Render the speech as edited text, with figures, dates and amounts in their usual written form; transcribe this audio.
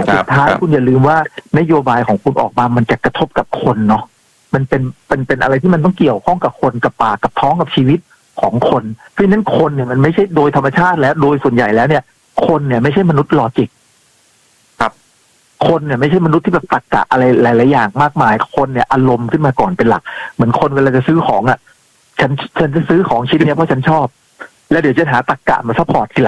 สุดท้ายคุณอย่าลืมว่านโยบายของคุณออกมามันจะกระทบกับคนเนาะมันเป็นอะไรที่มันต้องเกี่ยวข้องกับคนกับปากกับท้องกับชีวิตของคนเพราะฉะนั้นคนเนี่ยมันไม่ใช่โดยธรรมชาติแล้วโดยส่วนใหญ่แล้วเนี่ยคนเนี่ยไม่ใช่มนุษย์ลอจิกครับคนเนี่ยไม่ใช่มนุษย์ที่แบบตรรกะอะไรหลายๆอย่างมากมายคนเนี่ยอารมณ์ขึ้นมาก่อนเป็นหลักเหมือนคนเวลาจะซื้อของอ่ะฉันจะซื้อของชิ้นนี้เพราะฉันชอบแล้วเดี๋ยวจะหาตรรกะมาซัพพอร์ตที